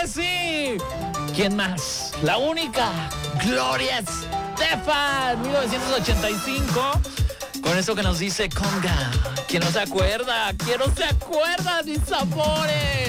que sí! ¿Quién más? La única, Gloria Estefan, 1985. Con eso que nos dice Conga. ¿Quién no se acuerda? ¿Quién no se acuerda, mis amores?